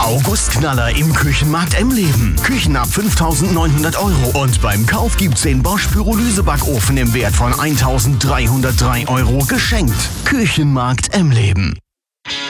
Augustknaller im Küchenmarkt Emleben. Küchen ab 5.900 € und beim Kauf gibt's den Bosch Pyrolysebackofen im Wert von 1.303 € geschenkt. Küchenmarkt Emleben.